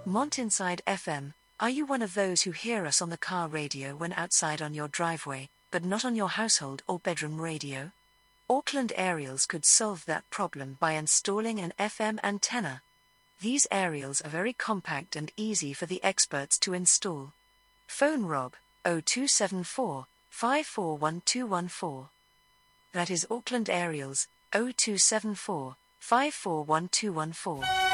Montinside FM, are you one of those who hear us on the car radio when outside on your driveway, but not on your household or bedroom radio? Auckland Aerials could solve that problem by installing an FM antenna. These aerials are very compact and easy for the experts to install. Phone Rob 0274 541214. That is Auckland Aerials 0274 541214.